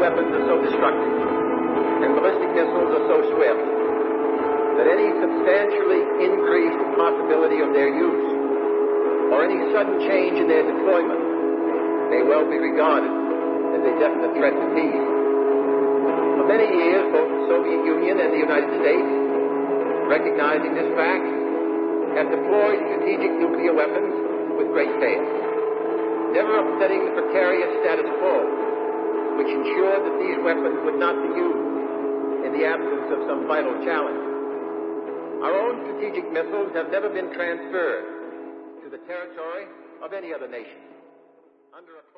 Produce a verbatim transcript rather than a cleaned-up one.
weapons are so destructive and ballistic missiles are so swift that any substantially increased possibility of their use or any sudden change in their deployment may well be regarded as a definite threat to peace. For many years, both the Soviet Union and the United States, recognizing this fact, have deployed strategic nuclear weapons with great faith, never upsetting the precarious status quo, which ensured that these weapons would not be used in the absence of some vital challenge. Our own strategic missiles have never been transferred to the territory of any other nation under a